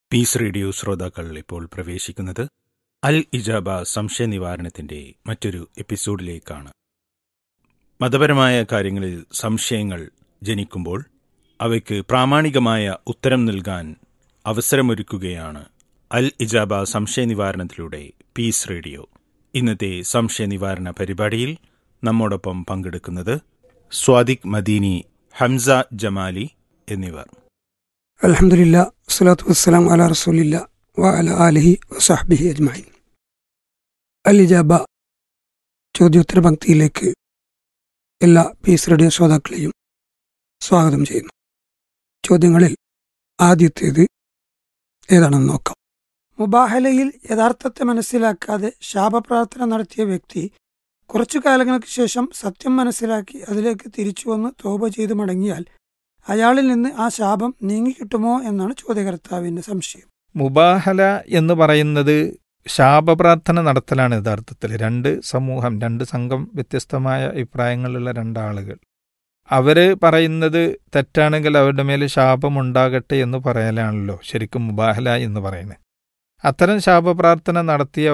Piece radio ശ്രോതാക്കൾ ഇപ്പോൾ പ്രവേശിക്കുന്നത് അൽ ഇജാബ സംശയ നിവാരണത്തിന്റെ മറ്റൊരു എപ്പിസോഡിലേക്കാണ്. മതപരമായ കാര്യങ്ങളിൽ സംശയങ്ങൾ ജനിക്കുമ്പോൾ അവയ്ക്ക് പ്രാമാണികമായ ഉത്തരം നൽകാൻ അവസരമൊരുക്കുകയാണ് അൽ ഇജാബ സംശയ നിവാരണത്തിലൂടെ പീസ് റേഡിയോ. ഇന്നത്തെ സംശയ നിവാരണ പരിപാടിയിൽ നമ്മോടൊപ്പം പങ്കെടുക്കുന്നത് സ്വാദിഖ് മദീനി, ഹംസ ജമാലി എന്നിവർ. അൽഹംദുലില്ലാ, സ്വലാത്തു വസ്സലാം അലാ റസൂലില്ലാ വ അലാ ആലിഹി വസഹ്ബിഹി അജ്മഈൻ. അൽ ഇജാബ ചോദ്യോത്തര പങ്ക്തിയിലേക്ക് എല്ലാ പീസ് റേഡിയോ ശ്രോതാക്കളെയും സ്വാഗതം ചെയ്യുന്നു. ചോദ്യങ്ങളിൽ ആദ്യത്തേത് ഏതാണെന്ന് നോക്കാം. മുബാഹലയിൽ യഥാർത്ഥത്തെ മനസ്സിലാക്കാതെ ശാപപ്രാർത്ഥന നടത്തിയ വ്യക്തി കുറച്ചു കാലങ്ങൾക്ക് ശേഷം സത്യം മനസ്സിലാക്കി അതിലേക്ക് തിരിച്ചുവന്ന് തൗബ ചെയ്ത് മടങ്ങിയാൽ അയാളിൽ നിന്ന് ആ ശാപം നീങ്ങിക്കിട്ടുമോ എന്നാണ് ചോദ്യകർത്താവിന്റെ സംശയം. മുബാഹല എന്ന് പറയുന്നത് ശാപപ്രാർത്ഥന നടത്തലാണ്. യഥാർത്ഥത്തിൽ രണ്ട് സംഘം വ്യത്യസ്തമായ അഭിപ്രായങ്ങളുള്ള രണ്ടാളുകൾ. അവർ പറയുന്നത് തെറ്റാണെങ്കിൽ അവരുടെ മേൽ ശാപമുണ്ടാകട്ടെ എന്ന് പറയലാണല്ലോ ശരിക്കും മുബാഹല എന്ന് പറയുന്നത്. അത്തരം ശാപപ്രാർത്ഥന നടത്തിയ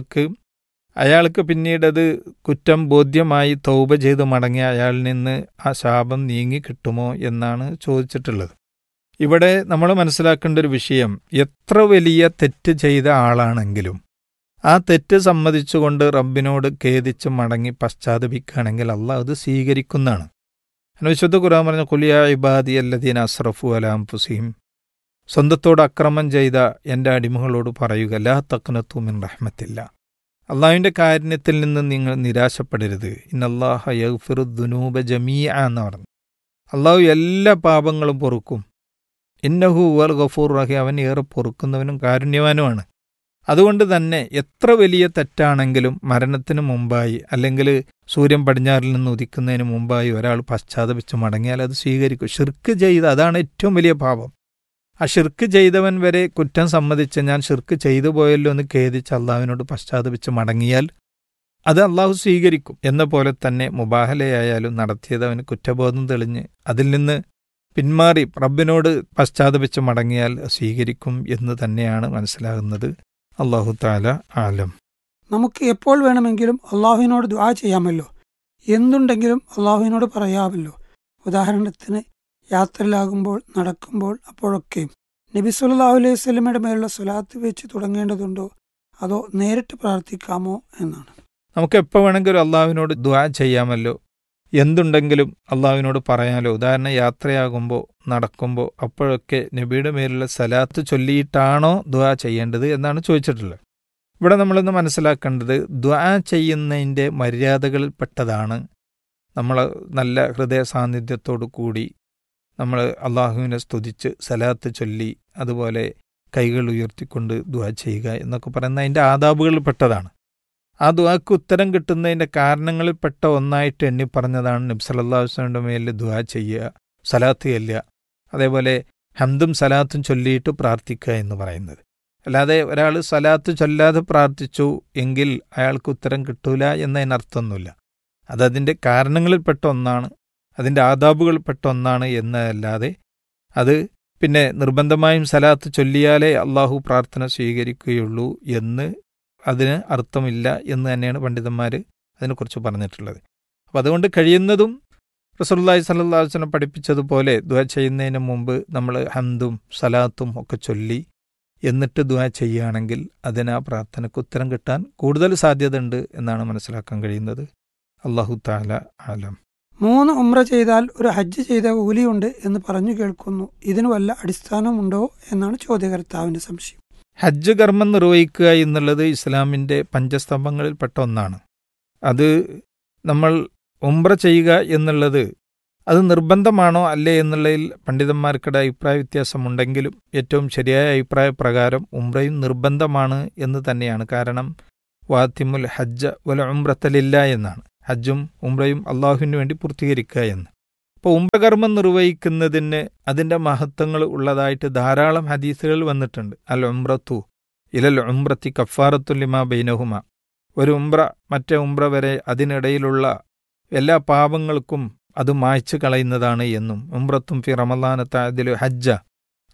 അയാൾക്ക് പിന്നീടത് കുറ്റം ബോധ്യമായി തൗബ ചെയ്ത് മടങ്ങിയ അയാളിൽ നിന്ന് ആ ശാപം നീങ്ങി കിട്ടുമോ എന്നാണ് ചോദിച്ചിട്ടുള്ളത്. ഇവിടെ നമ്മൾ മനസ്സിലാക്കേണ്ട ഒരു വിഷയം, എത്ര വലിയ തെറ്റ് ചെയ്ത ആളാണെങ്കിലും ആ തെറ്റ് സമ്മതിച്ചുകൊണ്ട് റബ്ബിനോട് ഖേദിച്ച് മടങ്ങി പശ്ചാത്തപിക്കുകയാണെങ്കിൽ അള്ളാഹ് അത് സ്വീകരിക്കുന്നതാണ്. വിശുദ്ധ ഖുർആൻ പറഞ്ഞ ഖുൽ യാ ഇബാദി അല്ലദീന അസ്റഫു അലാ അൻഫുസിഹിം, സ്വന്തത്തോട് അക്രമം ചെയ്ത എൻ്റെ അടിമകളോട് പറയുക, ലാ തഖ്നതു മിൻ റഹ്മത്തില്ലാ, അള്ളാഹുവിൻ്റെ കാരുണ്യത്തിൽ നിന്ന് നിങ്ങൾ നിരാശപ്പെടരുത്. ഇന്നല്ലാഹ യഗ്ഫിറു ദുനൂബ ജമീഅ എന്ന് പറഞ്ഞു. അള്ളാഹു എല്ലാ പാപങ്ങളും പൊറുക്കും. ഇന്നഹു വൽ ഗഫൂർ റഹീം, അവൻ ഏറെ പൊറുക്കുന്നവനും കാരുണ്യവാനുമാണ്. അതുകൊണ്ട് തന്നെ എത്ര വലിയ തെറ്റാണെങ്കിലും മരണത്തിന് മുമ്പായി അല്ലെങ്കിൽ സൂര്യൻ പടിഞ്ഞാറിൽ നിന്ന് ഉദിക്കുന്നതിന് മുമ്പായി ഒരാൾ പശ്ചാത്തപിച്ച് മടങ്ങിയാൽ അത് സ്വീകരിക്കും. ഷിർക്ക് ചെയ്ത്, അതാണ് ഏറ്റവും വലിയ പാപം. ആ ഷിർക്ക് ചെയ്തവൻ വരെ കുറ്റം സമ്മതിച്ച് ഞാൻ ഷിർക്ക് ചെയ്തു പോയല്ലോ എന്ന് ഖേദിച്ച് അള്ളാഹുവിനോട് പശ്ചാത്തപിച്ച് മടങ്ങിയാൽ അത് അള്ളാഹു സ്വീകരിക്കും. എന്ന പോലെ തന്നെ മുബാഹലയായാലും നടത്തിയത് അവന് കുറ്റബോധം തെളിഞ്ഞ് അതിൽ നിന്ന് പിന്മാറി റബ്ബിനോട് പശ്ചാത്തപിച്ച് മടങ്ങിയാൽ സ്വീകരിക്കും എന്ന് തന്നെയാണ് മനസ്സിലാകുന്നത്. അള്ളാഹു തആല ആലം. നമുക്ക് എപ്പോൾ വേണമെങ്കിലും അള്ളാഹുവിനോട് ദുആ ചെയ്യാമല്ലോ, എന്തുണ്ടെങ്കിലും അള്ളാഹുവിനോട് പറയാമല്ലോ. ഉദാഹരണത്തിന് യാത്രയിലാകുമ്പോൾ, നടക്കുമ്പോൾ, അപ്പോഴൊക്കെയും നബി സല്ലല്ലാഹു അലൈഹി വസല്ലമയുടെ മേലുള്ള സ്വലാത്ത് വെച്ച് തുടങ്ങേണ്ടതുണ്ടോ അതോ നേരിട്ട് പ്രാർത്ഥിക്കാമോ എന്നാണ്. നമുക്ക് എപ്പോൾ വേണമെങ്കിലും അള്ളാഹുവിനോട് ദുആ ചെയ്യാമല്ലോ, എന്തുണ്ടെങ്കിലും അള്ളാഹുവിനോട് പറയാമല്ലോ. ഉദാഹരണം യാത്രയാകുമ്പോൾ, നടക്കുമ്പോൾ, അപ്പോഴൊക്കെ നബിയുടെ മേലുള്ള സലാത്ത് ചൊല്ലിയിട്ടാണോ ദുആ ചെയ്യേണ്ടത് എന്നാണ് ചോദിച്ചിട്ടുള്ളത്. ഇവിടെ നമ്മളിന്ന് മനസ്സിലാക്കേണ്ടത് ദുആ ചെയ്യുന്നതിൻ്റെ മര്യാദകളിൽപ്പെട്ടതാണ് നമ്മൾ നല്ല ഹൃദയ സാന്നിധ്യത്തോടു കൂടി നമ്മൾ അള്ളാഹുവിനെ സ്തുതിച്ച് സലാത്ത് ചൊല്ലി അതുപോലെ കൈകൾ ഉയർത്തിക്കൊണ്ട് ദുആ ചെയ്യുക എന്നൊക്കെ പറയുന്ന അതിൻ്റെ ആദാബുകളിൽപ്പെട്ടതാണ്. ആ ദുആക്ക് ഉത്തരം കിട്ടുന്നതിൻ്റെ കാരണങ്ങളിൽപ്പെട്ട ഒന്നായിട്ട് എണ്ണി പറഞ്ഞതാണ് നബി സല്ലല്ലാഹു അലൈഹി വസല്ലമയുടെ മേലിൽ ദുആ ചെയ്യുക, സലാത്ത് ചെല്ലുക, അതേപോലെ ഹംദും സലാത്തും ചൊല്ലിയിട്ട് പ്രാർത്ഥിക്കുക എന്ന് പറയുന്നത്. അല്ലാതെ ഒരാൾ സലാത്ത് ചൊല്ലാതെ പ്രാർത്ഥിച്ചു എങ്കിൽ അയാൾക്ക് ഉത്തരം കിട്ടൂല എന്നതിനർത്ഥമൊന്നുമില്ല. അതതിൻ്റെ കാരണങ്ങളിൽപ്പെട്ട ഒന്നാണ്, അതിൻ്റെ ആദാബുകൾപ്പെട്ട ഒന്നാണ് എന്നതല്ലാതെ അത് പിന്നെ നിർബന്ധമായും സലാത്ത് ചൊല്ലിയാലേ അള്ളാഹു പ്രാർത്ഥന സ്വീകരിക്കുകയുള്ളൂ എന്ന് അതിന് അർത്ഥമില്ല എന്ന് തന്നെയാണ് പണ്ഡിതന്മാർ അതിനെക്കുറിച്ച് പറഞ്ഞിട്ടുള്ളത്. അപ്പം അതുകൊണ്ട് കഴിയുന്നതും റസൂലുള്ളാഹി സ്വല്ലല്ലാഹു അലൈഹി വസല്ലം പഠിപ്പിച്ചതുപോലെ ദുആ ചെയ്യുന്നതിന് മുമ്പ് നമ്മൾ ഹംദും സലാത്തും ഒക്കെ ചൊല്ലി എന്നിട്ട് ദുആ ചെയ്യുകയാണെങ്കിൽ അതിന് ആ പ്രാർത്ഥനയ്ക്ക് ഉത്തരം കിട്ടാൻ കൂടുതൽ സാധ്യത ഉണ്ട് എന്നാണ് മനസ്സിലാക്കാൻ കഴിയുന്നത്. അല്ലാഹു തആല ആലം. 3 ഉംറ ചെയ്താൽ ഒരു ഹജ്ജ് ചെയ്ത കൂലിയുണ്ട് എന്ന് പറഞ്ഞു കേൾക്കുന്നു. ഇതിന് വല്ല അടിസ്ഥാനമുണ്ടോ എന്നാണ് ചോദ്യകർത്താവിന്റെ സംശയം. ഹജ്ജ് കർമ്മം നിർവഹിക്കുക എന്നുള്ളത് ഇസ്ലാമിൻ്റെ പഞ്ചസ്തംഭങ്ങളിൽപ്പെട്ട ഒന്നാണ്. അത് നമ്മൾ ഉംറ ചെയ്യുക എന്നുള്ളത് അത് നിർബന്ധമാണോ അല്ലേ എന്നുള്ളതിൽ പണ്ഡിതന്മാർക്കിടെ അഭിപ്രായ വ്യത്യാസമുണ്ടെങ്കിലും ഏറ്റവും ശരിയായ അഭിപ്രായ പ്രകാരം ഉംറയും നിർബന്ധമാണ് എന്ന് തന്നെയാണ്. കാരണം വാത്തിമുൽ ഹജ്ജ വൽ ഉംറത ലില്ലാഹ് എന്നാണ്. ഹജ്ജും ഉംറയും അള്ളാഹുവിന് വേണ്ടി പൂർത്തീകരിക്കുക എന്ന്. അപ്പോൾ ഉംറകർമ്മം നിർവഹിക്കുന്നതിന് അതിൻ്റെ മഹത്വങ്ങൾ ഉള്ളതായിട്ട് ധാരാളം ഹദീസുകൾ വന്നിട്ടുണ്ട്. അൽ ഉംറത്തു ഇലൽ ഉംറത്തി കഫാറത്തുൽ ലിമാ ബൈനഹുമ, ഒരു ഉംറ മറ്റേ ഉംറ വരെ അതിനിടയിലുള്ള എല്ലാ പാപങ്ങൾക്കും അത് മായ്ച്ചു കളയുന്നതാണ് എന്നും ഉംറത്തും ഫി റമളാന തഅദിലു ഹജ്ജ,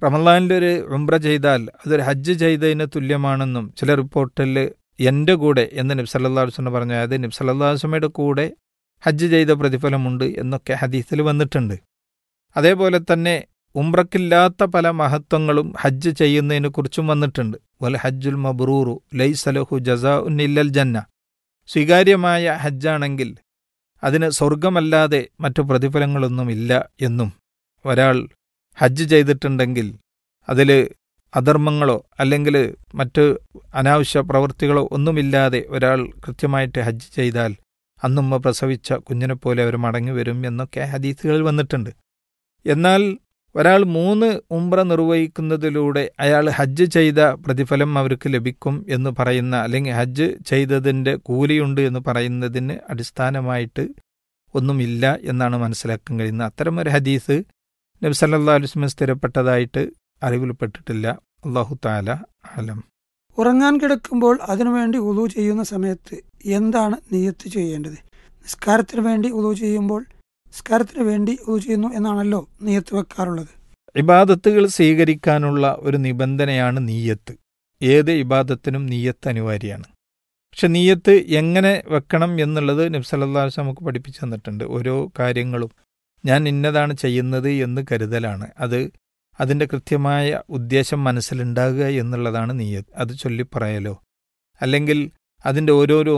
റമളാനിൽ ഒരു ഉംറ ചെയ്താൽ അതൊരു ഹജ്ജ് ചെയ്തതിന് തുല്യമാണെന്നും ചില റിപ്പോർട്ടിൽ എൻ്റെ കൂടെ എന്ന് നബി സല്ലല്ലാഹു അലൈഹി വസല്ലം പറഞ്ഞു, അതായത് നബി സല്ലല്ലാഹു അലൈഹി വസല്ലമയുടെ കൂടെ ഹജ്ജ് ചെയ്ത പ്രതിഫലമുണ്ട് എന്നൊക്കെ ഹദീസിൽ വന്നിട്ടുണ്ട്. അതേപോലെ തന്നെ ഉംറക്കില്ലാത്ത പല മഹത്വങ്ങളും ഹജ്ജ് ചെയ്യുന്നതിനെ കുറിച്ചും വന്നിട്ടുണ്ട്. വൽ ഹജ്ജുൽ മബ്റൂറു ലൈസ ലഹു ജസാഉൻ ഇല്ലൽ ജന്ന. സ്വീകാര്യമായ ഹജ്ജാണെങ്കിൽ അതിന് സ്വർഗമല്ലാതെ മറ്റു പ്രതിഫലങ്ങളൊന്നുമില്ല എന്നും, ഒരാൾ ഹജ്ജ് ചെയ്തിട്ടുണ്ടെങ്കിൽ അതിൽ അധർമ്മങ്ങളോ അല്ലെങ്കിൽ മറ്റ് അനാവശ്യ പ്രവൃത്തികളോ ഒന്നുമില്ലാതെ ഒരാൾ കൃത്യമായിട്ട് ഹജ്ജ് ചെയ്താൽ അന്നുമ്മ പ്രസവിച്ച കുഞ്ഞിനെപ്പോലെ അവർ മടങ്ങി വരും എന്നൊക്കെ ഹദീസുകളിൽ വന്നിട്ടുണ്ട്. എന്നാൽ ഒരാൾ 3 ഉംറ നിർവഹിക്കുന്നതിലൂടെ അയാൾ ഹജ്ജ് ചെയ്ത പ്രതിഫലം അവർക്ക് ലഭിക്കും എന്ന് പറയുന്ന, അല്ലെങ്കിൽ ഹജ്ജ് ചെയ്തതിൻ്റെ കൂലിയുണ്ട് എന്ന് പറയുന്നതിന് അടിസ്ഥാനമായിട്ട് ഒന്നുമില്ല എന്നാണ് മനസ്സിലാക്കാൻ കഴിയുന്നത്. അത്തരമൊരു ഹദീസ് നബി സല്ലല്ലാഹു അലൈഹി വസല്ലം സ്ഥിരപ്പെട്ടതായിട്ട് അറിവിൽപ്പെട്ടിട്ടില്ല. അല്ലാഹു തആല അലം. ഉറങ്ങാൻ കിടക്കുമ്പോൾ അതിനുവേണ്ടി ഉളു ചെയ്യുന്ന സമയത്ത് എന്താണ് നിയ്യത്ത് ചെയ്യേണ്ടത്? നിസ്കാരത്തിന് വേണ്ടി ഉളു ചെയ്യുമ്പോൾ നിസ്കാരത്തിന് വേണ്ടി ഉളു ചെയ്യുന്നു എന്നാണല്ലോ നിയ്യത്ത് വെക്കാറുള്ളത്. ഇബാദത്തുകൾ സ്വീകരിക്കാനുള്ള ഒരു നിബന്ധനയാണ് നീയത്ത്. ഏത് ഇബാദത്തിനും നീയത്ത് അനിവാര്യമാണ്. പക്ഷെ നീയത്ത് എങ്ങനെ വെക്കണം എന്നുള്ളത് നബി സല്ലല്ലാഹു അലൈഹി വസല്ലം നമുക്ക് പഠിപ്പിച്ചു തന്നിട്ടുണ്ട്. ഓരോ കാര്യങ്ങളും ഞാൻ ഇന്നതാണ് ചെയ്യുന്നത് എന്ന് കരുതലാണ്. അതിൻ്റെ കൃത്യമായ ഉദ്ദേശം മനസ്സിലുണ്ടാകുക എന്നുള്ളതാണ് നീയത്ത്. അത് ചൊല്ലിപ്പറയലോ അല്ലെങ്കിൽ അതിൻ്റെ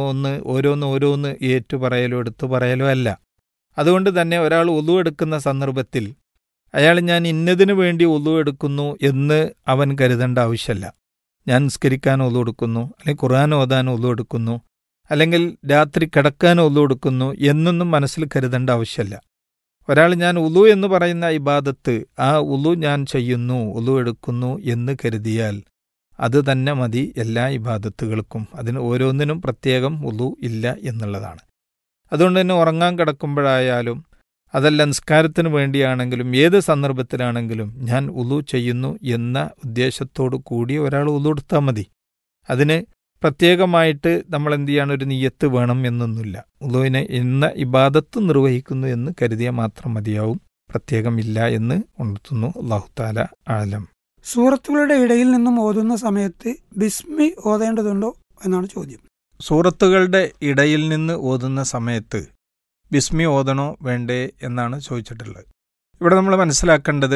ഓരോന്ന് ഏറ്റു പറയലോ എടുത്തു പറയലോ അല്ല. അതുകൊണ്ട് തന്നെ ഒരാൾ ഉളു എടുക്കുന്ന സന്ദർഭത്തിൽ അയാൾ ഞാൻ ഇന്നതിനു വേണ്ടി ഉളു എടുക്കുന്നു എന്ന് അവൻ കരുതേണ്ട ആവശ്യമല്ല. ഞാൻ നിസ്കരിക്കാൻ ഉളു എടുക്കുന്നു, അല്ലെങ്കിൽ ഖുർആൻ ഓതാൻ ഉളു എടുക്കുന്നു, അല്ലെങ്കിൽ രാത്രി കിടക്കാൻ ഉളു എടുക്കുന്നു എന്നൊന്നും മനസ്സിൽ കരുതേണ്ട ആവശ്യമല്ല. ഒരാൾ ഞാൻ ഉളു എന്ന് പറയുന്ന ഇബാദത്ത്, ആ ഉളു ഞാൻ ചെയ്യുന്നു, ഉളു എടുക്കുന്നു എന്ന് കരുതിയാൽ അത് തന്നെ മതി എല്ലാ ഇബാദത്തുകൾക്കും. അതിന് ഓരോന്നിനും പ്രത്യേകം ഉളു ഇല്ല എന്നുള്ളതാണ്. അതുകൊണ്ട് തന്നെ ഉറങ്ങാൻ കിടക്കുമ്പോഴായാലും അതല്ല നിസ്കാരത്തിന് വേണ്ടിയാണെങ്കിലും ഏത് സന്ദർഭത്തിലാണെങ്കിലും ഞാൻ ഉളു ചെയ്യുന്നു എന്ന ഉദ്ദേശത്തോടു കൂടി ഒരാൾ ഉളു എടുത്താൽ മതി. അതിന് പ്രത്യേകമായിട്ട് നമ്മൾ എന്ത് ചെയ്യാണ്, ഒരു നിയ്യത്ത് വേണം എന്നൊന്നുമില്ല. ഉളുവിനെ ഇന്ന ഇബാദത്ത് നിർവഹിക്കുന്നു എന്ന് കരുതിയാൽ മാത്രം മതിയാവും, പ്രത്യേകമില്ല എന്ന് ഉണർത്തുന്നു. അല്ലാഹു തആല ആലം. സൂറത്തുകളുടെ ഇടയിൽ നിന്നും ഓതുന്ന സമയത്ത് ബിസ്മി ഓതേണ്ടതുണ്ടോ എന്നാണ് ചോദ്യം. സൂറത്തുകളുടെ ഇടയിൽ നിന്ന് ഓതുന്ന സമയത്ത് ബിസ്മി ഓതണോ വേണ്ടേ എന്നാണ് ചോദിച്ചിട്ടുള്ളത്. ഇവിടെ നമ്മൾ മനസ്സിലാക്കേണ്ടത്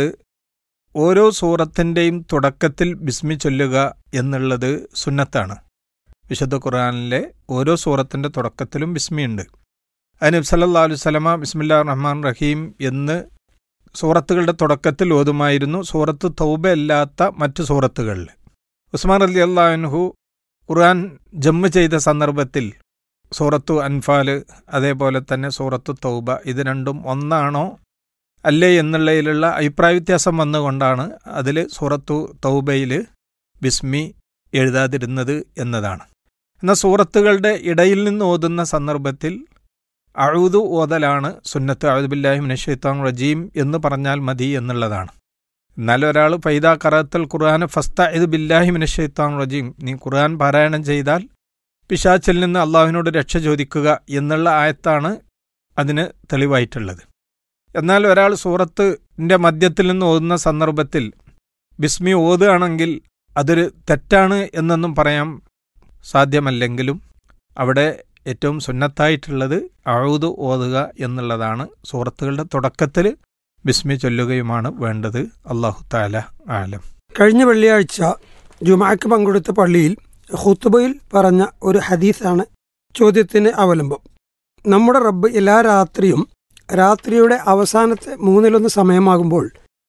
ഓരോ സൂറത്തിൻ്റെയും തുടക്കത്തിൽ ബിസ്മി ചൊല്ലുക എന്നുള്ളത് സുന്നത്താണ്. വിശുദ്ധ ഖുർആനിലെ ഓരോ സൂറത്തിൻ്റെ തുടക്കത്തിലും ബിസ്മിയുണ്ട്. അത് നബി സല്ലല്ലാഹു അലൈഹി വസല്ലമ ബിസ്മില്ലാഹിർ റഹ്മാനിർ റഹീം എന്ന് സൂറത്തുകളുടെ തുടക്കത്തിൽ ഓതുമായിരുന്നു, സൂറത്ത് തൗബ അല്ലാത്ത മറ്റു സൂറത്തുകളിൽ. ഉസ്മാൻ റളിയല്ലാഹു അൻഹു ഖുർആൻ ജമ്മ് ചെയ്ത സന്ദർഭത്തിൽ സൂറത്തു അൻഫാൽ അതേപോലെ തന്നെ സൂറത്തു തൗബ ഇത് രണ്ടും ഒന്നാണോ അല്ലേ എന്നുള്ളതിലുള്ള അഭിപ്രായ വ്യത്യാസം വന്നുകൊണ്ടാണ് അതിൽ സൂറത്തു തൗബയിൽ ബിസ്മി എഴുതാതിരുന്നത് എന്നതാണ്. എന്നാൽ സൂറത്തുകളുടെ ഇടയിൽ നിന്ന് ഓതുന്ന സന്ദർഭത്തിൽ അഊദു ഓതലാണ് സുന്നത്ത്. അഊദു ബില്ലാഹി മിനശ് ശൈത്വാനിർ റജീം എന്ന് പറഞ്ഞാൽ മതി എന്നുള്ളതാണ്. എന്നാൽ ഒരാൾ ഫൈദാ ഖറഅത്തൽ ഖുർആന ഫസ്തഇദ് ബില്ലാഹി മിനശ് ശൈത്വാനിർ റജീം, നീ ഖുർആൻ പാരായണം ചെയ്താൽ പിശാചിൽ നിന്ന് അള്ളാഹുവിനോട് രക്ഷ ചോദിക്കുക എന്നുള്ള ആയത്താണ് അതിന് തെളിവായിട്ടുള്ളത്. എന്നാൽ ഒരാൾ സൂറത്തിൻ്റെ മധ്യത്തിൽ നിന്ന് ഓതുന്ന സന്ദർഭത്തിൽ ബിസ്മി ഓതുകയാണെങ്കിൽ അതൊരു തെറ്റാണ് എന്നൊന്നും പറയാൻ സാധ്യമല്ലെങ്കിലും അവിടെ ഏറ്റവും സുന്നത്തായിട്ടുള്ളത് അഊദു ഓതുക എന്നുള്ളതാണ്. സൂറത്തുകളുടെ തുടക്കത്തിൽ ബിസ്മി ചൊല്ലുകയുമാണ് വേണ്ടത്. അല്ലാഹു തആല ആലം. കഴിഞ്ഞ വെള്ളിയാഴ്ച ജുമാക്ക് പങ്കെടുത്ത പള്ളിയിൽ ഖുത്ബയിൽ പറഞ്ഞ ഒരു ഹദീസാണ് ചോദ്യത്തിന് അവലംബം. നമ്മുടെ റബ്ബ് എല്ലാ രാത്രിയും രാത്രിയുടെ അവസാനത്തെ 1/3 സമയമാകുമ്പോൾ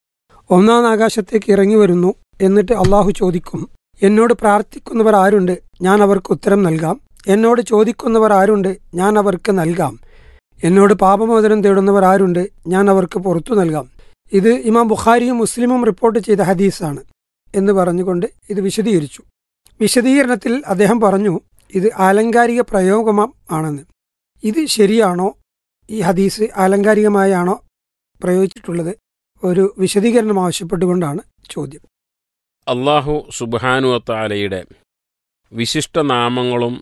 1-ാം ആകാശത്തേക്ക് ഇറങ്ങി വരുന്നു. എന്നിട്ട് അള്ളാഹു ചോദിക്കും, എന്നോട് പ്രാർത്ഥിക്കുന്നവർ ആരുണ്ട്, ഞാൻ അവർക്ക് ഉത്തരം നൽകാം. എന്നോട് ചോദിക്കുന്നവർ ആരുണ്ട്, ഞാൻ അവർക്ക് നൽകാം. എന്നോട് പാപമോചനം തേടുന്നവർ ആരുണ്ട്, ഞാൻ അവർക്ക് പുറത്തു നൽകാം. ഇത് ഇമാം ബുഖാരിയും മുസ്ലിമും റിപ്പോർട്ട് ചെയ്ത ഹദീസാണ് എന്ന് പറഞ്ഞുകൊണ്ട് ഇത് വിശദീകരിച്ചു. വിശദീകരണത്തിൽ അദ്ദേഹം പറഞ്ഞു, ഇത് ആലങ്കാരിക പ്രയോഗമാണെന്ന്. ഇത് ശരിയാണോ? ഈ ഹദീസ് ആലങ്കാരികമായാണോ പ്രയോഗിച്ചിട്ടുള്ളത്? ഒരു വിശദീകരണം ആവശ്യപ്പെട്ടുകൊണ്ടാണ് ചോദ്യം. അല്ലാഹു സുബ്ഹാനഹു വ തആലയുടെ വിശിഷ്ടനാമങ്ങളും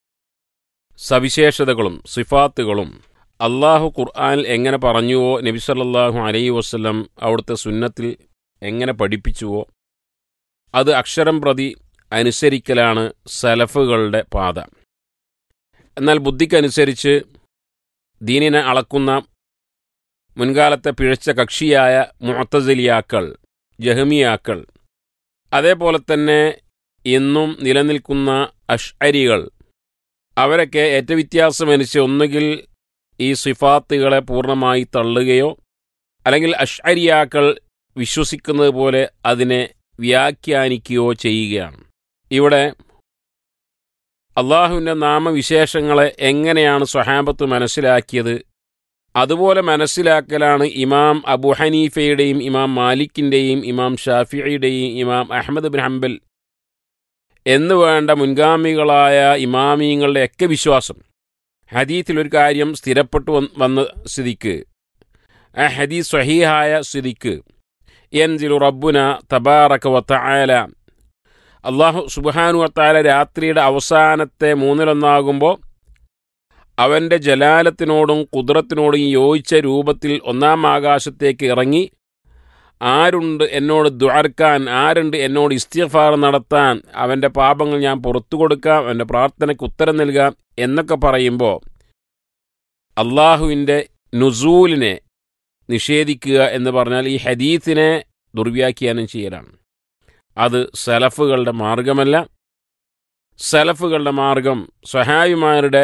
സവിശേഷതകളും സിഫാത്തുകളും അള്ളാഹു ഖുർആനിൽ എങ്ങനെ പറഞ്ഞുവോ നബി സല്ലല്ലാഹു അലൈഹി വസല്ലം അവിടുത്തെ സുന്നത്തിൽ എങ്ങനെ പഠിപ്പിച്ചുവോ അത് അക്ഷരം പ്രതി അനുസരിക്കലാണ് സലഫുകളുടെ പാത. എന്നാൽ ബുദ്ധിക്കനുസരിച്ച് ദീനിനെ അളക്കുന്ന മുൻകാലത്തെ പിഴച്ച കക്ഷിയായ മുഅ്തസിലിയാക്കൾ, ജഹ്മിയാക്കൾ, അതേപോലെ തന്നെ ഇന്നും നിലനിൽക്കുന്ന അശ്അരികൾ, അവരൊക്കെ ഏറ്റവ്യത്യാസമനുസരിച്ച് ഒന്നുകിൽ ഈ സിഫാത്തുകളെ പൂർണ്ണമായി തള്ളുകയോ അല്ലെങ്കിൽ അശ്അരിയാക്കൾ വിശ്വസിക്കുന്നത് പോലെ അതിനെ വ്യാഖ്യാനിക്കുകയോ ചെയ്യുകയാണ്. ഇവിടെ അള്ളാഹുവിൻ്റെ നാമവിശേഷങ്ങളെ എങ്ങനെയാണ് സ്വഹാബത്ത് മനസ്സിലാക്കിയത് അതുപോലെ മനസ്സിലാക്കലാണ് ഇമാം അബു ഹനീഫയുടെയും ഇമാം മാലിക്കിൻ്റെയും ഇമാം ഷാഫിഈയുടെയും ഇമാം അഹ്മദ് ബിൻ ഹംബൽ എന്ന് വേണ്ട മുൻഗാമികളായ ഇമാമിയങ്ങളുടെയൊക്കെ വിശ്വാസം. ഹദീത്തിലൊരു കാര്യം സ്ഥിരപ്പെട്ടു വന്ന സ്ഥിതിക്ക്, ആ ഹദീസ് സ്വഹീഹായ സ്ഥിതിക്ക്, യൻസിലു റബ്ബുന തബാറക വതആല, അള്ളാഹു സുബ്ഹാനഹു വതആല രാത്രിയുടെ അവസാനത്തെ മൂന്നിലൊന്നാകുമ്പോൾ അവൻ്റെ ജലാലത്തിനോടും ഖുദ്റത്തിനോടും യോജിച്ച രൂപത്തിൽ ഒന്നാം ആകാശത്തേക്ക് ഇറങ്ങി, ആരുണ്ട് എന്നോട് ദുആർക്കാൻ, ആരുണ്ട് എന്നോട് ഇസ്തിഗ്ഫാർ നടത്താൻ, അവൻ്റെ പാപങ്ങൾ ഞാൻ പുറത്തു കൊടുക്കാം, അവൻ്റെ പ്രാർത്ഥനയ്ക്ക് ഉത്തരം നൽകാം എന്നൊക്കെ പറയുമ്പോൾ അള്ളാഹുവിൻ്റെ നുസൂലിനെ നിഷേധിക്കുക എന്ന് പറഞ്ഞാൽ ഈ ഹദീസിനെ ദുർവ്യാഖ്യാനം ചെയ്യലാണ്. അത് സലഫുകളുടെ മാർഗമല്ല. സലഫുകളുടെ മാർഗം, സ്വഹാബിമാരുടെ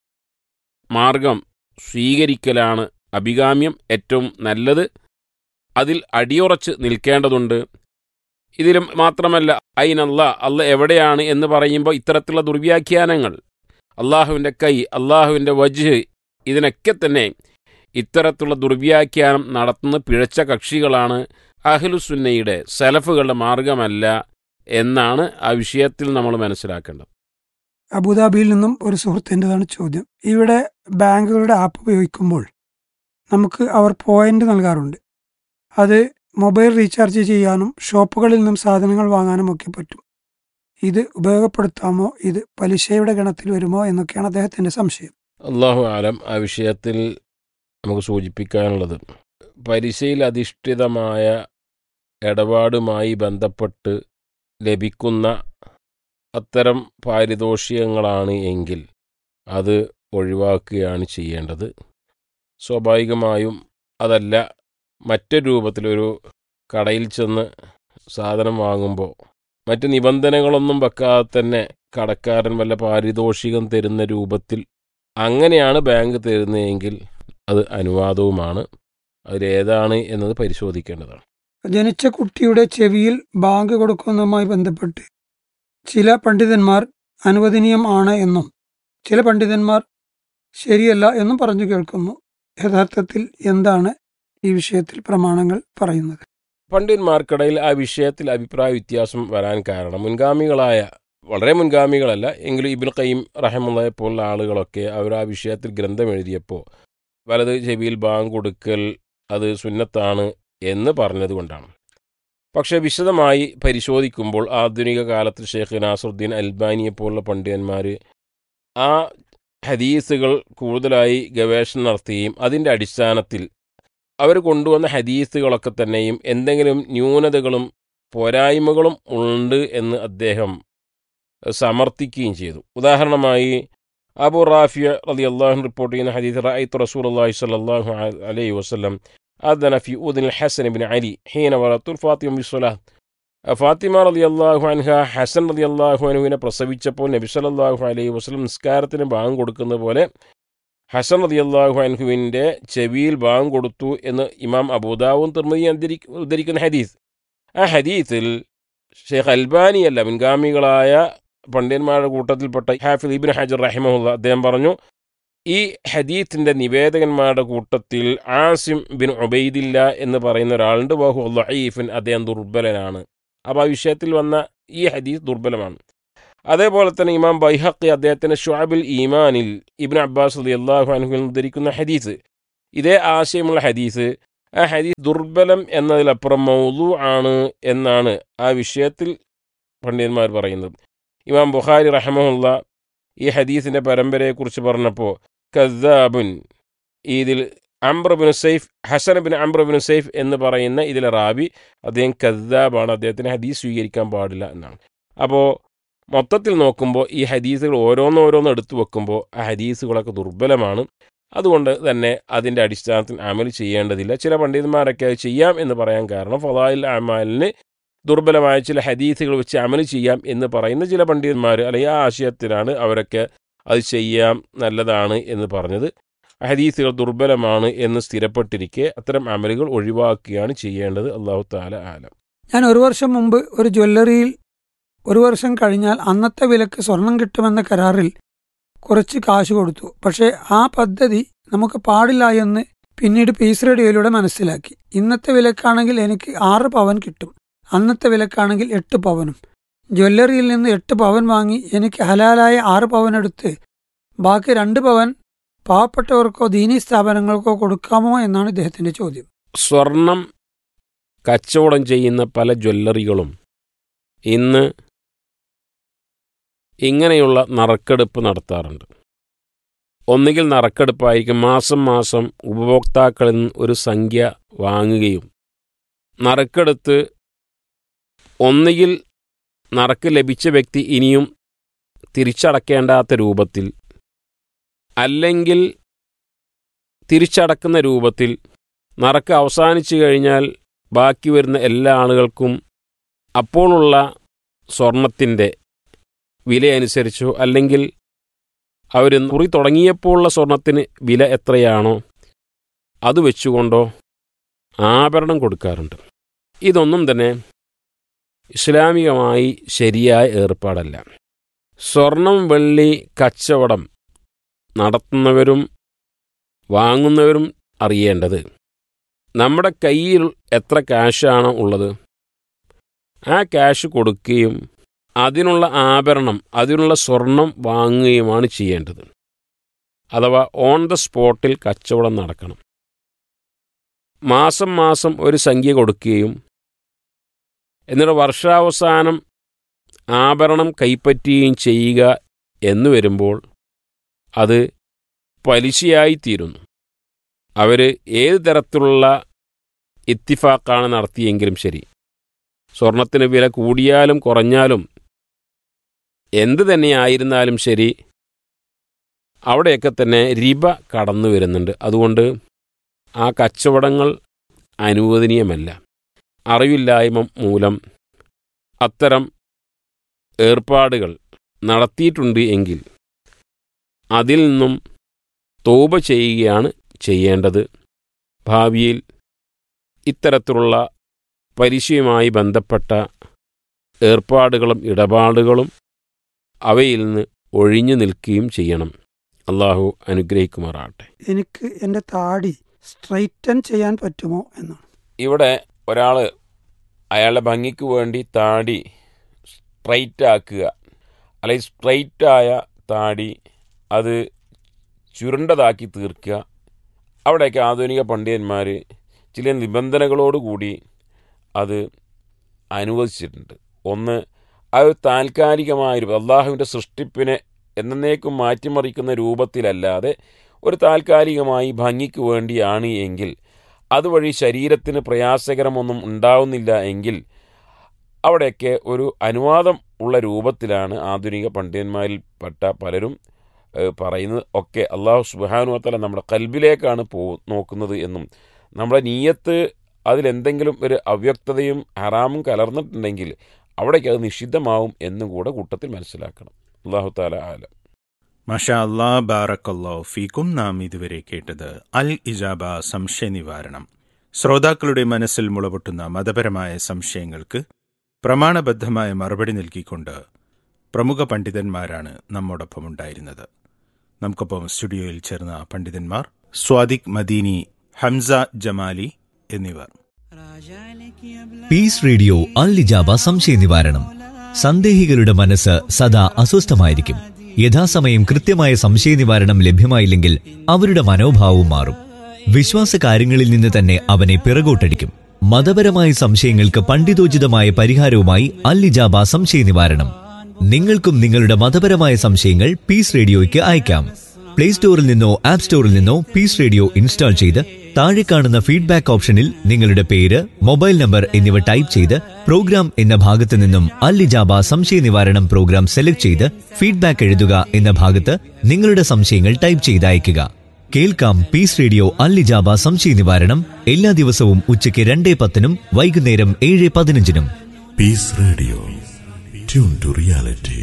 മാർഗം സ്വീകരിക്കലാണ് അഭികാമ്യം, ഏറ്റവും നല്ലത്. അതിൽ അടിയുറച്ച് നിൽക്കേണ്ടതുണ്ട്. ഇതിലും മാത്രമല്ല, അയ്നല്ലാ, അല്ല എവിടെയാണ് എന്ന് പറയുമ്പോൾ ഇത്തരത്തിലുള്ള ദുർവ്യാഖ്യാനങ്ങൾ, അള്ളാഹുവിൻ്റെ കൈ, അള്ളാഹുവിൻ്റെ വജ്ഹ്, ഇതിനൊക്കെ തന്നെ ഇത്തരത്തിലുള്ള ദുർവ്യാഖ്യാനം നടത്തുന്ന പിഴച്ച കക്ഷികളാണ്. അഹ്ലുസുന്നയുടെ സലഫുകളുടെ മാർഗമല്ല എന്നാണ് ആ വിഷയത്തിൽ നമ്മൾ മനസ്സിലാക്കേണ്ടത്. അബുദാബിയിൽ നിന്നും ഒരു സുഹൃത്തിൻ്റെതാണ് ചോദ്യം. ഇവിടെ ബാങ്കുകളുടെ ആപ്പ് ഉപയോഗിക്കുമ്പോൾ നമുക്ക് അവർ പോയിന്റ് നൽകാറുണ്ട്. അത് മൊബൈൽ റീചാർജ് ചെയ്യാനും ഷോപ്പുകളിൽ നിന്നും സാധനങ്ങൾ വാങ്ങാനും ഒക്കെ പറ്റും. ഇത് ഉപയോഗപ്പെടുത്താമോ? ഇത് പലിശയുടെ ഗണത്തിൽ വരുമോ എന്നൊക്കെയാണ് അദ്ദേഹത്തിൻ്റെ സംശയം. അല്ലാഹു ആലം. ആ വിഷയത്തിൽ നമുക്ക് സൂചിപ്പിക്കാനുള്ളത്, പലിശയിൽ അധിഷ്ഠിതമായ ഇടപാടുമായി ബന്ധപ്പെട്ട് ലഭിക്കുന്ന അത്തരം പാരിതോഷികങ്ങളാണ് എങ്കിൽ അത് ഒഴിവാക്കുകയാണ് ചെയ്യേണ്ടത്. സ്വാഭാവികമായും അതല്ല, മറ്റൊരു രൂപത്തിലൊരു കടയിൽ ചെന്ന് സാധനം വാങ്ങുമ്പോൾ മറ്റ് നിബന്ധനകളൊന്നും വെക്കാതെ തന്നെ കടക്കാരൻ വല്ല പാരിതോഷികം തരുന്ന രൂപത്തിൽ അങ്ങനെയാണ് ബാങ്ക് തരുന്നതെങ്കിൽ അത് അനുവാദവുമാണ്. അതിലേതാണ് എന്നത് പരിശോധിക്കേണ്ടതാണ്. ജനിച്ച കുട്ടിയുടെ ചെവിയിൽ ബാങ്ക് കൊടുക്കുന്നതുമായി ബന്ധപ്പെട്ട് ചില പണ്ഡിതന്മാർ അനുവദനീയം ആണ് എന്നും ചില പണ്ഡിതന്മാർ ശരിയല്ല എന്നും പറഞ്ഞു കേൾക്കുന്നു. യഥാർത്ഥത്തിൽ എന്താണ് ഈ വിഷയത്തിൽ പ്രമാണങ്ങൾ പറയുന്നത്? പണ്ഡിതന്മാർക്കിടയിൽ ആ വിഷയത്തിൽ അഭിപ്രായ വ്യത്യാസം വരാൻ കാരണം, മുൻഗാമികളായ, വളരെ മുൻഗാമികളല്ല എങ്കിലും ഇബ്നുൽ ഖയ്യിം റഹിമഹുള്ളാഹി പോലുള്ള ആളുകളൊക്കെ അവർ ആ വിഷയത്തിൽ ഗ്രന്ഥം എഴുതിയപ്പോൾ വലത് ചെവിയിൽ ബാങ്ക് കൊടുക്കൽ അത് സുന്നത്താണ് എന്ന് പറഞ്ഞതുകൊണ്ടാണ്. പക്ഷേ വിശദമായി പരിശോധിക്കുമ്പോൾ ആധുനിക കാലത്ത് ഷെയ്ഖ് നാസറുദ്ദീൻ അൽബാനിയെ പോലുള്ള പണ്ഡിതന്മാർ ആ ഹദീസുകൾ കൂടുതലായി ഗവേഷണം നടത്തുകയും അതിൻ്റെ അടിസ്ഥാനത്തിൽ അവർ കൊണ്ടുവന്ന ഹദീസുകളൊക്കെ തന്നെയും എന്തെങ്കിലും ന്യൂനതകളും പോരായ്മകളും ഉണ്ട് എന്ന് അദ്ദേഹം സമർത്ഥിക്കുകയും ചെയ്തു. ഉദാഹരണമായി അബൂ റാഫിയ റളിയല്ലാഹു അൻഹു റിപ്പോർട്ട് ചെയ്യുന്ന ഹദീസ്, റഅയ്തു റസൂലുള്ളാഹി സ്വല്ലല്ലാഹു അലൈഹി വസല്ലം അദ്ന ഫി ഉദ്നിൽ ഹസൻ ഇബ്നു അലി ഹീന വലത്തുൽ ഫാത്തിമ ബിസ്സലാഹ്. ഫാത്തിമ റളിയല്ലാഹു അൻഹ ഹസൻ റളിയല്ലാഹു അൻഹുവിനെ പ്രസവിച്ചപ്പോൾ നബി സല്ലല്ലാഹു അലൈഹി വസല്ലം നിസ്കാരത്തിന് ബാങ്ക് കൊടുക്കുന്ന പോലെ ഹസൻ റളിയല്ലാഹു അൻഹുവിൻ്റെ ചെവിയിൽ ബാങ്ക് കൊടുത്തു എന്ന് ഇമാം അബൂദാവൂദ് തിർമിദി ഉദ്ധരിക്കുന്ന ഹദീസ്. ആ ഹദീസിൽ ഷെയ്ഖ് അൽബാനിയല്ല, മുൻഗാമികളായ പണ്ഡിതന്മാരുടെ കൂട്ടത്തിൽപ്പെട്ട ഹാഫിദ് ഇബ്നു ഹജർ റഹിമഹുല്ല അദ്ദേഹം പറഞ്ഞു, ഈ ഹദീത്തിൻ്റെ നിവേദകന്മാരുടെ കൂട്ടത്തിൽ ആസിം ബിൻ ഉബൈദില്ല എന്ന് പറയുന്ന ഒരാളുണ്ട്. വഹു ദഈഫുൻ, അദ്ദേഹം ദുർബലനാണ്. അപ്പോൾ ആ വിഷയത്തിൽ വന്ന ഈ ഹദീസ് ദുർബലമാണ്. അതേപോലെ തന്നെ ഇമാം ബൈഹഖി അദ്ദേഹത്തിൻ്റെ ശുഅബുൽ ഈമാനിൽ ഇബ്നു അബ്ബാസ് റളിയല്ലാഹു അൻഹുവിൽ ഉദ്ധരിക്കുന്ന ഹദീസ്, ഇതേ ആശയമുള്ള ഹദീസ്, ആ ഹദീസ് ദുർബലം എന്നതിലപ്പുറം മൗദൂ ആണ് എന്നാണ് ആ വിഷയത്തിൽ പണ്ഡിതന്മാർ പറയുന്നത്. ഇമാം ബുഖാരി റഹിമഹുല്ല ഈ ഹദീസിൻ്റെ പരമ്പരയെക്കുറിച്ച് പറഞ്ഞപ്പോൾ കദ്ദാബുൻ, ഇതിൽ അംബ്രബിന് സൈഫ്, ഹസൻ ബിൻ അംബ്രബിന് സൈഫ് എന്ന് പറയുന്ന ഇതിലെ റാബി അദ്ദേഹം കദ്ദാബാണ്, അദ്ദേഹത്തിന് ഹദീസ് സ്വീകരിക്കാൻ പാടില്ല എന്നാണ്. അപ്പോൾ മൊത്തത്തിൽ നോക്കുമ്പോൾ ഈ ഹദീസുകൾ ഓരോന്നോരോന്ന് എടുത്തു വെക്കുമ്പോൾ ആ ഹദീസുകളൊക്കെ ദുർബലമാണ്. അതുകൊണ്ട് തന്നെ അതിൻ്റെ അടിസ്ഥാനത്തിൽ അമൽ ചെയ്യേണ്ടതില്ല. ചില പണ്ഡിതന്മാരൊക്കെ അത് ചെയ്യാം എന്ന് പറയാൻ കാരണം ഫളായിൽ അമാലിന് ദുർബലമായ ചില ഹദീസുകൾ വെച്ച് അമൽ ചെയ്യാം എന്ന് പറയുന്ന ചില പണ്ഡിതന്മാർ അല്ലെങ്കിൽ ആ ആശയത്തിലാണ് അവരൊക്കെ അത് ചെയ്യാം നല്ലതാണ് എന്ന് പറഞ്ഞത്. ഹദീസുകൾ ദുർബലമാണ് എന്ന് സ്ഥിരപ്പെട്ടിരിക്കെ അത്തരം അമലുകൾ ഒഴിവാക്കുകയാണ് ചെയ്യേണ്ടത്. അല്ലാഹു തആല ആലം. ഞാൻ 1 വർഷം മുമ്പ് ഒരു ജ്വല്ലറിയിൽ 1 വർഷം കഴിഞ്ഞാൽ അന്നത്തെ വിലക്ക് സ്വർണം കിട്ടുമെന്ന കരാറിൽ കുറച്ച് കാശ് കൊടുത്തു. പക്ഷേ ആ പദ്ധതി നമുക്ക് പാടില്ല എന്ന് പിന്നീട് പീസ് റേഡിയോയിലൂടെ മനസ്സിലാക്കി. ഇന്നത്തെ വിലക്കാണെങ്കിൽ എനിക്ക് 6 പവൻ കിട്ടും, അന്നത്തെ വിലക്കാണെങ്കിൽ 8 പവനും. ജ്വല്ലറിയിൽ നിന്ന് 8 പവൻ വാങ്ങി എനിക്ക് ഹലാലായ 6 പവൻ എടുത്ത് ബാക്കി 2 പവൻ പാവപ്പെട്ടവർക്കോ ദീനീ സ്ഥാപനങ്ങൾക്കോ കൊടുക്കാമോ എന്നാണ് ഇദ്ദേഹത്തിന്റെ ചോദ്യം. സ്വർണം കച്ചവടം ചെയ്യുന്ന പല ജ്വല്ലറികളും ഇന്ന് ഇങ്ങനെയുള്ള നറുക്കെടുപ്പ് നടത്താറുണ്ട്. ഒന്നുകിൽ നറുക്കെടുപ്പായിരിക്കും, മാസം മാസം ഉപഭോക്താക്കളിൽ നിന്ന് ഒരു സംഖ്യ വാങ്ങുകയും നറുക്കെടുത്ത് ഒന്നുകിൽ നറുക്ക് ലഭിച്ച വ്യക്തി ഇനിയും തിരിച്ചടക്കേണ്ടാത്ത രൂപത്തിൽ, അല്ലെങ്കിൽ തിരിച്ചടക്കുന്ന രൂപത്തിൽ നറുക്ക് അവസാനിച്ചു കഴിഞ്ഞാൽ ബാക്കി വരുന്ന എല്ലാ ആളുകൾക്കും അപ്പോഴുള്ള സ്വർണത്തിൻ്റെ വിലയനുസരിച്ചോ അല്ലെങ്കിൽ അവർ കുറി തുടങ്ങിയപ്പോഴുള്ള സ്വർണത്തിന് വില എത്രയാണോ അത് വെച്ചുകൊണ്ടോ ആഭരണം കൊടുക്കാറുണ്ട്. ഇതൊന്നും തന്നെ ഇസ്ലാമികമായി ശരിയായ ഏർപ്പാടല്ല. സ്വർണം വെള്ളി കച്ചവടം നടത്തുന്നവരും വാങ്ങുന്നവരും അറിയേണ്ടത് നമ്മുടെ കയ്യിൽ എത്ര ക്യാഷാണോ ഉള്ളത് ആ ക്യാഷ് കൊടുക്കുകയും അതിനുള്ള ആഭരണം, അതിനുള്ള സ്വർണം വാങ്ങുകയുമാണ് ചെയ്യേണ്ടത്. അഥവാ ഓൺ ദ സ്പോട്ടിൽ കച്ചവടം നടക്കണം. മാസം മാസം ഒരു സംഖ്യ കൊടുക്കുകയും എന്നിട്ട് വർഷാവസാനം ആഭരണം കൈപ്പറ്റുകയും ചെയ്യുക എന്ന് വരുമ്പോൾ അത് പലിശയായിത്തീരുന്നു. അവർ ഏത് തരത്തിലുള്ള ഇത്തിഫാക്കാണ് നടത്തിയെങ്കിലും ശരി, സ്വർണത്തിന് വില കൂടിയാലും കുറഞ്ഞാലും എന്ത് തന്നെയായിരുന്നാലും ശരി, അവിടെയൊക്കെ തന്നെ റിബ കടന്നു വരുന്നുണ്ട്. അതുകൊണ്ട് ആ കച്ചവടങ്ങൾ അനുവദനീയമല്ല. അറിവില്ലായ്മ മൂലം അത്തരം ഏർപ്പാടുകൾ നടത്തിയിട്ടുണ്ട് എങ്കിൽ അതിൽ നിന്നും തൗബ ചെയ്യുകയാണ് ചെയ്യേണ്ടത്. ഭാവിയിൽ ഇത്തരത്തിലുള്ള പലിശയുമായി ബന്ധപ്പെട്ട ഏർപ്പാടുകളും ഇടപാടുകളും അവയിൽ നിന്ന് ഒഴിഞ്ഞു നിൽക്കുകയും ചെയ്യണം. അള്ളാഹു അനുഗ്രഹിക്കുമാറാകട്ടെ. എനിക്ക് എൻ്റെ താടി സ്ട്രൈറ്റൻ ചെയ്യാൻ പറ്റുമോ എന്നാണ്. ഇവിടെ ഒരാൾ അയാളുടെ ഭംഗിക്ക് വേണ്ടി താടി സ്ട്രൈറ്റ് ആക്കുക, അല്ലെങ്കിൽ സ്ട്രൈറ്റായ താടി അത് ചുരുണ്ടതാക്കി തീർക്കുക, അവിടെയൊക്കെ ആധുനിക പണ്ഡിതന്മാർ ചില നിബന്ധനകളോടുകൂടി അത് അനുവദിച്ചിട്ടുണ്ട്. ഒന്ന്, അത് താൽക്കാലികമായൊരു അള്ളാഹുവിൻ്റെ സൃഷ്ടിപ്പിനെ എന്നേക്കും മാറ്റിമറിക്കുന്ന രൂപത്തിലല്ലാതെ ഒരു താൽക്കാലികമായി ഭംഗിക്ക് വേണ്ടിയാണ് എങ്കിൽ, അതുവഴി ശരീരത്തിന് പ്രയാസകരമൊന്നും ഉണ്ടാവുന്നില്ല എങ്കിൽ അവിടെയൊക്കെ ഒരു അനുവാദം ഉള്ള രൂപത്തിലാണ് ആധുനിക പണ്ഡിതന്മാരിൽപ്പെട്ട പലരും പറയുന്നത്. ഒക്കെ അള്ളാഹു സുബ്ഹാനഹു വ തആല നമ്മുടെ ഖൽബിലേക്കാണ് നോക്കുന്നത് എന്നും നമ്മുടെ നീയത്ത് അതിലെന്തെങ്കിലും ഒരു അവ്യക്തതയും ഹറാമും കലർന്നിട്ടുണ്ടെങ്കിൽ അവിടേക്ക് അത് നിഷിദ്ധമാവും എന്നും കൂടെ കൂട്ടത്തിൽ മനസ്സിലാക്കണം. അള്ളാഹു തആല ആലം. മാഷാ അല്ലാഹ്, ബാറക്കല്ലാഹു ഫീക്കും. നാം ഇതുവരെ കേട്ടത് അൽ ഇജാബ സംശയ നിവാരണം. ശ്രോതാക്കളുടെ മനസ്സിൽ മുളപൊട്ടുന്ന മതപരമായ സംശയങ്ങൾക്ക് പ്രമാണബദ്ധമായ മറുപടി നൽകിക്കൊണ്ട് പ്രമുഖ പണ്ഡിതന്മാരാണ് നമ്മോടൊപ്പം ഉണ്ടായിരുന്നത്. നമുക്കൊപ്പം സ്റ്റുഡിയോയിൽ ചേർന്ന പണ്ഡിതന്മാർ സ്വാദിഖ് മദീനി, ഹംസ ജമാലി എന്നിവർ. പീസ് റേഡിയോ അൽ ഇജാബ സംശയ നിവാരണം. സന്ദേഹികളുടെ മനസ്സ് സദാ അസ്വസ്ഥമായിരിക്കും. യഥാസമയം കൃത്യമായ സംശയ നിവാരണം ലഭ്യമായില്ലെങ്കിൽ അവരുടെ മനോഭാവവും മാറും. വിശ്വാസ കാര്യങ്ങളിൽ നിന്ന് തന്നെ അവനെ പിറകോട്ടടിക്കും. മതപരമായ സംശയങ്ങൾക്ക് പണ്ഡിതോചിതമായ പരിഹാരവുമായി അൽ ഇജാബ സംശയ നിവാരണം. നിങ്ങൾക്കും നിങ്ങളുടെ മതപരമായ സംശയങ്ങൾ പീസ് റേഡിയോയ്ക്ക് അയക്കാം. പ്ലേ സ്റ്റോറിൽ നിന്നോ ആപ്പ് സ്റ്റോറിൽ നിന്നോ പീസ് റേഡിയോ ഇൻസ്റ്റാൾ ചെയ്ത് താഴെ കാണുന്ന ഫീഡ്ബാക്ക് ഓപ്ഷനിൽ നിങ്ങളുടെ പേര്, മൊബൈൽ നമ്പർ എന്നിവ ടൈപ്പ് ചെയ്ത് പ്രോഗ്രാം എന്ന ഭാഗത്ത് നിന്നും അൽ ഇജാബ സംശയ നിവാരണം പ്രോഗ്രാം സെലക്ട് ചെയ്ത് ഫീഡ്ബാക്ക് എഴുതുക എന്ന ഭാഗത്ത് നിങ്ങളുടെ സംശയങ്ങൾ ടൈപ്പ് ചെയ്ത് അയയ്ക്കുക. കേൾക്കാം പീസ് റേഡിയോ അൽ ഇജാബ സംശയ നിവാരണം എല്ലാ ദിവസവും ഉച്ചയ്ക്ക് 2:10 വൈകുന്നേരം 7:15. Piece radio, tune to reality.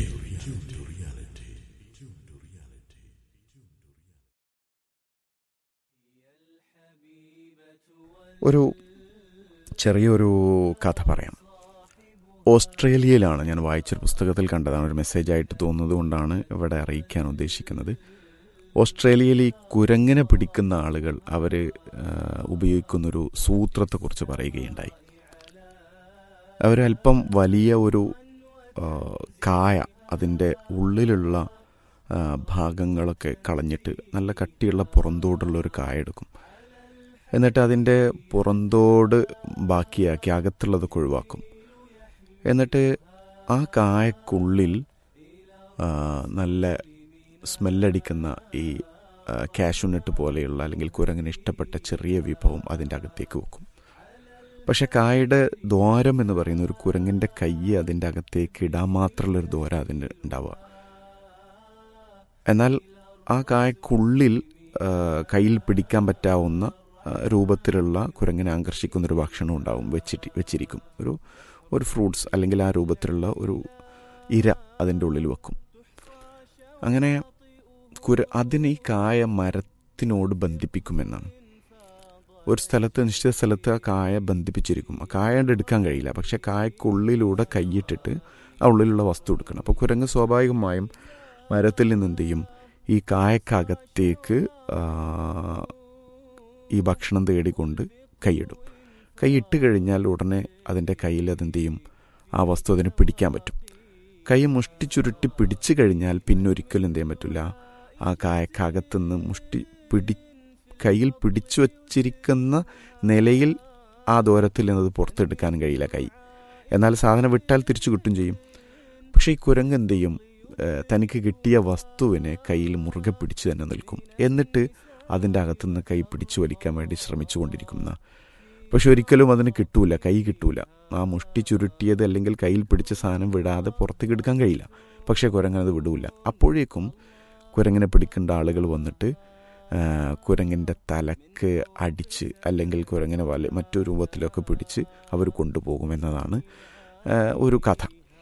ഒരു ചെറിയൊരു കഥ പറയാം. ഓസ്ട്രേലിയയിലാണ്, ഞാൻ വായിച്ചൊരു പുസ്തകത്തിൽ കണ്ടതാണ്, ഒരു മെസ്സേജായിട്ട് തോന്നുന്നത് കൊണ്ടാണ് ഇവിടെ അറിയിക്കാൻ ഉദ്ദേശിക്കുന്നത്. ഓസ്ട്രേലിയയിൽ ഈ കുരങ്ങിനെ പിടിക്കുന്ന ആളുകൾ അവർ ഉപയോഗിക്കുന്നൊരു സൂത്രത്തെക്കുറിച്ച് പറയുകയുണ്ടായി. അവരല്പം വലിയ ഒരു കായ, അതിൻ്റെ ഉള്ളിലുള്ള ഭാഗങ്ങളൊക്കെ കളഞ്ഞിട്ട് നല്ല കട്ടിയുള്ള പുറന്തോടുള്ളൊരു കായ എടുക്കും. എന്നിട്ട് അതിൻ്റെ പുറന്തോട് ബാക്കിയാക്കി അകത്തുള്ളതൊക്കെ ഒഴിവാക്കും. എന്നിട്ട് ആ കായക്കുള്ളിൽ നല്ല സ്മെല്ലടിക്കുന്ന ഈ കാഷ്യൂനട്ട് പോലെയുള്ള അല്ലെങ്കിൽ കുരങ്ങിന് ഇഷ്ടപ്പെട്ട ചെറിയ വിഭവം അതിൻ്റെ അകത്തേക്ക് വെക്കും. പക്ഷെ കായയുടെ ദ്വാരം എന്ന് പറയുന്ന ഒരു കുരങ്ങിൻ്റെ കൈ അതിൻ്റെ അകത്തേക്ക് ഇടാൻ മാത്രമുള്ളൊരു ദ്വാരം അതിന് ഉണ്ടാവുക. എന്നാൽ ആ കായക്കുള്ളിൽ കയ്യിൽ പിടിക്കാൻ പറ്റാവുന്ന രൂപത്തിലുള്ള കുരങ്ങിനെ ആകർഷിക്കുന്നൊരു ഭക്ഷണം ഉണ്ടാവും, വെച്ചിരിക്കും. ഒരു ഫ്രൂട്ട്സ് അല്ലെങ്കിൽ ആ രൂപത്തിലുള്ള ഒരു ഇര അതിൻ്റെ ഉള്ളിൽ വെക്കും. അങ്ങനെ അതിന് ഈ കായ മരത്തിനോട് ബന്ധിപ്പിക്കുമെന്നാണ്. ഒരു സ്ഥലത്ത്, നിശ്ചിത സ്ഥലത്ത് ആ കായ ബന്ധിപ്പിച്ചിരിക്കും. ആ കായ എടുക്കാൻ കഴിയില്ല, പക്ഷെ കായക്കുള്ളിലൂടെ കൈയിട്ടിട്ട് ആ ഉള്ളിലുള്ള വസ്തു എടുക്കണം. അപ്പോൾ കുരങ്ങ് സ്വാഭാവികമായും മരത്തിൽ നിന്ന് എന്ത് ചെയ്യും, ഈ കായക്കകത്തേക്ക് ഈ ഭക്ഷണം തേടിക്കൊണ്ട് കൈയിടും. കൈയിട്ട് കഴിഞ്ഞാൽ ഉടനെ അതിൻ്റെ കയ്യിൽ അതെന്ത് ചെയ്യും, ആ വസ്തു അതിന് പിടിക്കാൻ പറ്റും. കൈ മുഷ്ടി ചുരുട്ടി പിടിച്ചു കഴിഞ്ഞാൽ പിന്നെ ഒരിക്കലും എന്ത് ചെയ്യാൻ പറ്റില്ല, ആ കായക്കകത്തുനിന്ന് കയ്യിൽ പിടിച്ചു വച്ചിരിക്കുന്ന നിലയിൽ ആ ദൂരത്തിൽ നിന്നത് പുറത്തെടുക്കാനും കഴിയില്ല കൈ. എന്നാൽ സാധനം വിട്ടാൽ തിരിച്ചു കിട്ടും ചെയ്യും. പക്ഷേ ഈ കുരങ്ങ് എന്ത് ചെയ്യും, തനിക്ക് കിട്ടിയ വസ്തുവിനെ കയ്യിൽ മുറുകെ പിടിച്ചു തന്നെ നിൽക്കും. എന്നിട്ട് അതിൻ്റെ അകത്തുനിന്ന് കൈ പിടിച്ചു വലിക്കാൻ വേണ്ടി ശ്രമിച്ചുകൊണ്ടിരിക്കുന്ന, പക്ഷെ ഒരിക്കലും അതിന് കിട്ടൂല, കൈ കിട്ടൂല. ആ മുഷ്ടി ചുരുട്ടിയത് അല്ലെങ്കിൽ കയ്യിൽ പിടിച്ച സാധനം വിടാതെ പുറത്തേക്ക് എടുക്കാൻ കഴിയില്ല. പക്ഷേ കുരങ്ങനത് വിടൂല. അപ്പോഴേക്കും കുരങ്ങിനെ പിടിക്കേണ്ട ആളുകൾ വന്നിട്ട് കുരങ്ങിൻ്റെ തലക്ക് അടിച്ച് അല്ലെങ്കിൽ കുരങ്ങിനെ മറ്റൊരു രൂപത്തിലൊക്കെ പിടിച്ച് അവർ കൊണ്ടുപോകുമെന്നതാണ് ഒരു കഥ.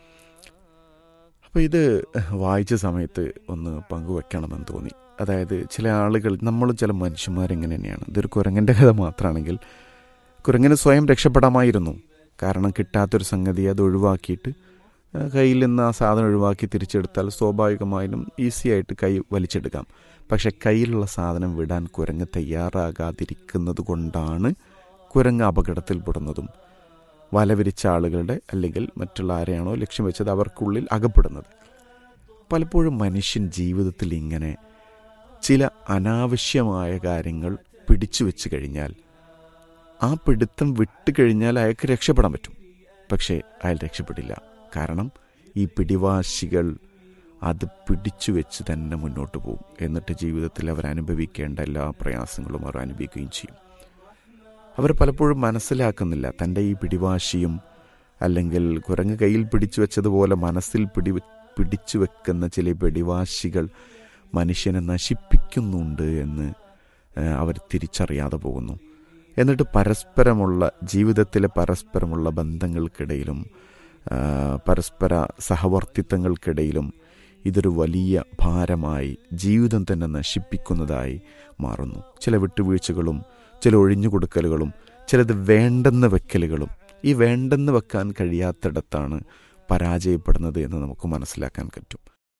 അപ്പോൾ ഇത് വായിച്ച സമയത്ത് ഒന്ന് പങ്കുവെക്കണമെന്ന് തോന്നി. അതായത് ചില ആളുകൾ, നമ്മൾ ചില മനുഷ്യന്മാരെങ്ങനെ തന്നെയാണ്. ഇതൊരു കുരങ്ങൻ്റെ കഥ മാത്രമാണെങ്കിൽ കുരങ്ങിന് സ്വയം രക്ഷപ്പെടാമായിരുന്നു. കാരണം കിട്ടാത്തൊരു സംഗതി അത് ഒഴിവാക്കിയിട്ട് കയ്യിൽ നിന്ന് ആ സാധനം ഒഴിവാക്കി തിരിച്ചെടുത്താൽ സ്വാഭാവികമായും ഈസി ആയിട്ട് കൈ വലിച്ചെടുക്കാം. പക്ഷെ കയ്യിലുള്ള സാധനം വിടാൻ കുരങ്ങ് തയ്യാറാകാതിരിക്കുന്നത് കൊണ്ടാണ് കുരങ്ങ് അപകടത്തിൽപ്പെടുന്നതും വലവിരിച്ച ആളുകളുടെ അല്ലെങ്കിൽ മറ്റുള്ള ആരെയാണോ ലക്ഷ്യം വെച്ചത് അവർക്കുള്ളിൽ അകപ്പെടുന്നത്. പലപ്പോഴും മനുഷ്യൻ ജീവിതത്തിൽ ഇങ്ങനെ ചില അനാവശ്യമായ കാര്യങ്ങൾ പിടിച്ചു വെച്ച് കഴിഞ്ഞാൽ, ആ പിടുത്തം വിട്ട് കഴിഞ്ഞാൽ അയാൾക്ക് രക്ഷപ്പെടാൻ പറ്റും. പക്ഷേ അയാൾ രക്ഷപ്പെടില്ല. കാരണം ഈ പിടിവാശികൾ അത് പിടിച്ചു വെച്ച് തന്നെ മുന്നോട്ട് പോകും. എന്നിട്ട് ജീവിതത്തിൽ അവരനുഭവിക്കേണ്ട എല്ലാ പ്രയാസങ്ങളും അവർ അനുഭവിക്കുകയും ചെയ്യും. അവർ പലപ്പോഴും മനസ്സിലാക്കുന്നില്ല തൻ്റെ ഈ പിടിവാശിയും അല്ലെങ്കിൽ കുരങ്ങ് കയ്യിൽ പിടിച്ചു വെച്ചതുപോലെ മനസ്സിൽ പിടിച്ചു വെക്കുന്ന ചില പിടിവാശികൾ മനുഷ്യനെ നശിപ്പിക്കുന്നുണ്ട് എന്ന് അവർ തിരിച്ചറിയാതെ പോകുന്നു. എന്നിട്ട് ജീവിതത്തിലെ പരസ്പരമുള്ള ബന്ധങ്ങൾക്കിടയിലും പരസ്പര സഹവർത്തിത്വങ്ങൾക്കിടയിലും ഇതൊരു വലിയ ഭാരമായി ജീവിതം തന്നെ നശിപ്പിക്കുന്നതായി മാറുന്നു. ചില വിട്ടുവീഴ്ചകളും ചില ഒഴിഞ്ഞുകൊടുക്കലുകളും ചിലത് വേണ്ടെന്ന് വെക്കലുകളും. ഈ വേണ്ടെന്ന് വെക്കാൻ കഴിയാത്തിടത്താണ് പരാജയപ്പെടുന്നത് എന്ന് നമുക്ക് മനസ്സിലാക്കാൻ പറ്റും.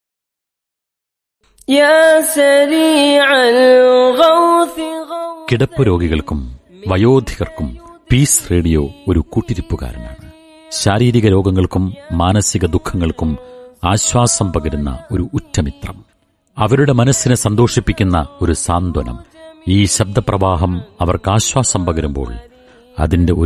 കിടപ്പ് രോഗികൾക്കും വയോധികർക്കും പീസ് റേഡിയോ ഒരു കൂട്ടിരിപ്പുകാരനാണ്. ശാരീരിക രോഗങ്ങൾക്കും മാനസിക ദുഃഖങ്ങൾക്കും ആശ്വാസം പകരുന്ന ഒരു ഉറ്റമിത്രം, അവരുടെ മനസ്സിനെ സന്തോഷിപ്പിക്കുന്ന ഒരു സാന്ത്വനം. ഈ ശബ്ദപ്രവാഹം അവർക്ക് ആശ്വാസം പകരുമ്പോൾ അതിന്റെ